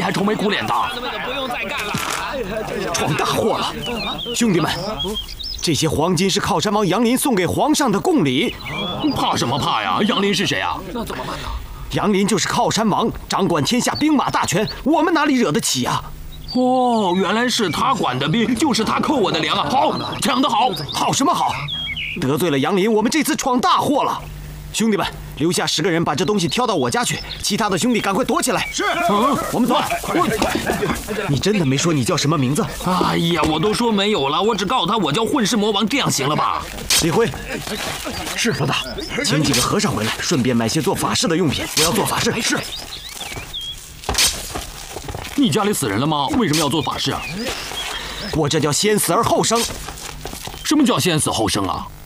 还愁眉苦脸的？ 不用再干了， 闯大祸了！兄弟们，这些黄金是靠山王杨林送给皇上的贡礼。 怕什么怕呀？杨林是谁啊？ 那怎么办呢？ 杨林就是靠山王，掌管天下兵马大权，我们哪里惹得起啊？ 哦，原来是他管的兵，就是他扣我的粮啊！好，抢得好， 好什么好？得罪了杨林，我们这次闯大祸了。兄弟们，留下10个人把这东西挑到我家去，其他的兄弟赶快躲起来。 是， 我们走。你真的没说你叫什么名字？ 哎呀，我都说没有了，我只告诉他我叫混世魔王，这样行了吧？ 李辉， 是老大， 请几个和尚回来，顺便买些做法事的用品，我要做法事。 是。 你家里死人了吗？为什么要做法事啊？ 我这叫先死而后生。 什么叫先死后生啊？